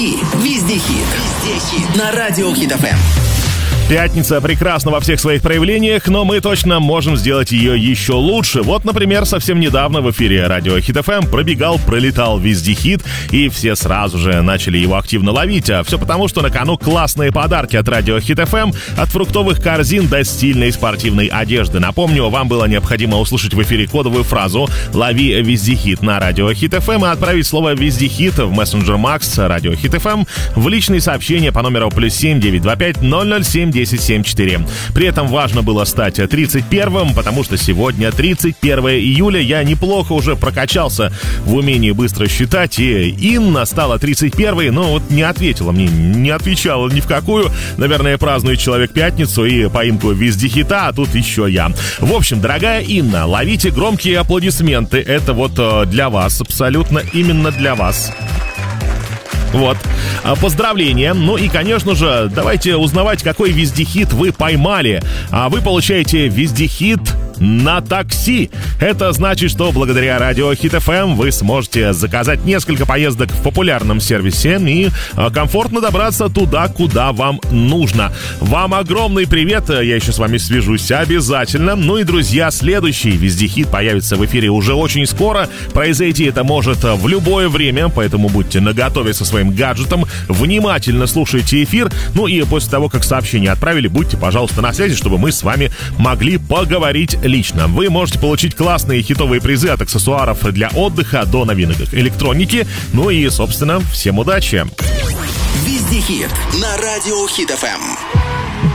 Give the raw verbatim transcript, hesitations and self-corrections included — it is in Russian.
Везде хит. Везде хит. На радио Хит эф эм. Пятница прекрасна во всех своих проявлениях, но мы точно можем сделать ее еще лучше. Вот, например, совсем недавно в эфире радио Хит эф эм пробегал, пролетал везде хит, и все сразу же начали его активно ловить. А все потому, что на кону классные подарки от радио Хит эф эм, от фруктовых корзин до стильной спортивной одежды. Напомню, вам было необходимо услышать в эфире кодовую фразу «Лови везде хит» на радио Хит эф эм и отправить слово «Везде хит» в мессенджер Макс радио Хит эф эм в личные сообщения по номеру плюс семь девятьсот двадцать пять ноль ноль семь десять семь четыре. При этом важно было стать тридцать первым, потому что сегодня тридцать первое июля. Я неплохо уже прокачался в умении быстро считать, и Инна стала тридцать первой, но вот не ответила мне, не отвечала ни в какую. Наверное, празднует человек пятницу и поимку везде хита, а тут еще я. В общем, дорогая Инна, ловите громкие аплодисменты. Это вот для вас, абсолютно именно для вас. Вот. Поздравления. Ну и, конечно же, давайте узнавать, какой вездехит вы поймали. А вы получаете вездехит на такси. Это значит, что благодаря радио Хит эф эм вы сможете заказать несколько поездок в популярном сервисе и комфортно добраться туда, куда вам нужно. Вам огромный привет, я еще с вами свяжусь обязательно. Ну и, друзья, следующий вездехит появится в эфире уже очень скоро. Произойти это может в любое время, поэтому будьте наготове со своим гаджетом, внимательно слушайте эфир. Ну и после того, как сообщение отправили, будьте, пожалуйста, на связи, чтобы мы с вами могли поговорить лично. Вы можете получить классные хитовые призы от аксессуаров для отдыха до новинок электроники. Ну и, собственно, всем удачи! Везде хит на радио Хит эф эм.